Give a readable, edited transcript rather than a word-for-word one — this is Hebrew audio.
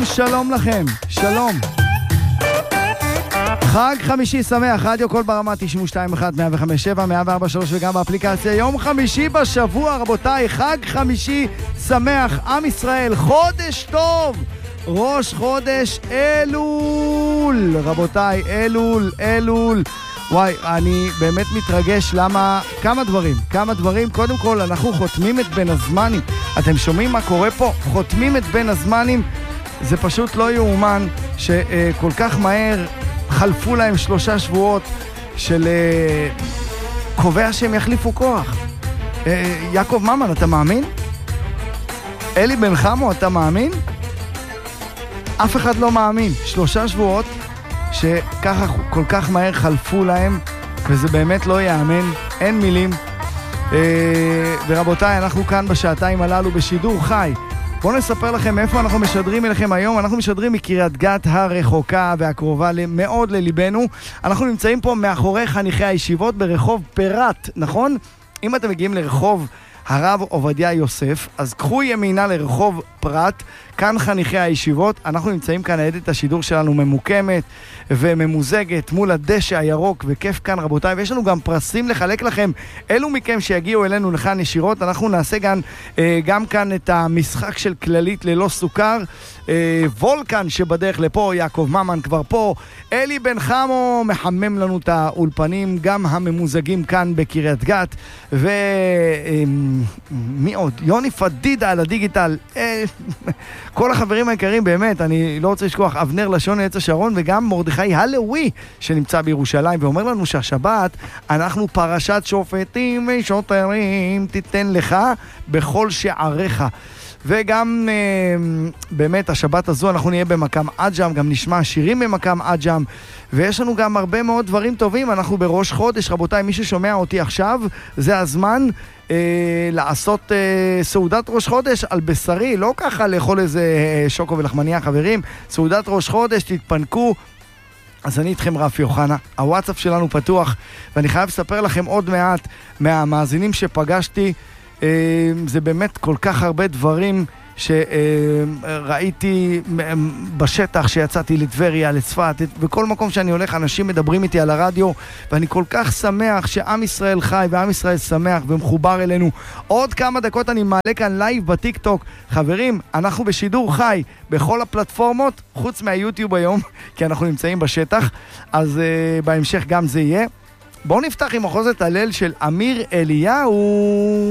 שלום לכם, שלום. חג חמישי שמח, רדיו קול ברמה 92.1, 105.7, 104.3 וגם באפליקציה. יום חמישי בשבוע, רבותיי, חג חמישי שמח, עם ישראל, חודש טוב, ראש חודש אלול, רבותיי, אלול. וואי, אני באמת מתרגש, למה? כמה דברים. קודם כל, אנחנו חותמים את בין הזמנים. אתם שומעים מה קורה פה? חותמים את בין הזמנים. זה פשוט לא יאומן שכל כך מהר חלפו להם 3 שבועות של קובע שהם יחליפו כוח. יעקב ממן, אתה מאמין? אלי בן חמו, אתה מאמין? אף אחד לא מאמין. 3 שבועות שככה כל כך מהר חלפו להם, וזה באמת לא יאמן, אין מילים. ורבותיי, אנחנו כאן בשעתיים הללו בשידור חי. בואו נספר לכם איפה אנחנו משדרים אליכם היום. אנחנו משדרים מקריית גת הרחוקה והקרובה מאוד לליבנו. אנחנו נמצאים פה מאחורי חניכי הישיבות ברחוב פרת, נכון? אם אתם מגיעים לרחוב הרב עובדיה יוסף, אז קחו ימינה לרחוב פרת, כאן חניכי הישיבות. אנחנו נמצאים כאן, העדת השידור שלנו ממוקמת וממוזגת מול הדשא הירוק, וכיף כאן רבותיי, ויש לנו גם פרסים לחלק לכם. אלו מכם שיגיעו אלינו לכאן ישירות, אנחנו נעשה גם כאן את המשחק של כללית ללא סוכר. וולקן שבדרך לפה, יעקב ממן כבר פה, אלי בן חמו מחמם לנו את האולפנים, גם הממוזגים כאן בקריית גת, מי עוד? יוני פדידה על הדיגיטל, כל החברים היקרים באמת, אני לא רוצה לשכוח, אבנר לשון עץ השרון, וגם מרדכי הלוי שנמצא בירושלים, ואומר לנו שהשבת אנחנו פרשת שופטים ושוטרים תיתן לך בכל שעריך. וגם באמת השבת הזו אנחנו נהיה במקם עג'ם, גם נשמע שירים במקם עג'ם, ויש לנו גם הרבה מאוד דברים טובים. אנחנו בראש חודש, רבותיי, מי ששומע אותי עכשיו, זה הזמן לעשות סעודת ראש חודש על בשרי, לא ככה לאכול איזה שוקו ולחמניה, חברים. סעודת ראש חודש, תתפנקו. אז אני איתכם רפי אוחנה, הוואטסאפ שלנו פתוח, ואני חייב לספר לכם עוד מעט מהמאזינים שפגשתי. זה באמת כל כך הרבה דברים שראיתי בשטח, שיצאתי לטבריה, לצפת, וכל מקום שאני הולך אנשים מדברים איתי על הרדיו, ואני כל כך שמח שעם ישראל חי ועם ישראל שמח ומחובר אלינו. עוד כמה דקות אני מעלה כאן לייב בטיק טוק. חברים, אנחנו בשידור חי בכל הפלטפורמות חוץ מהיוטיוב היום, כי אנחנו נמצאים בשטח, אז בהמשך גם זה יהיה. בואו נפתח עם מחוזת הלל של אמיר אליהו.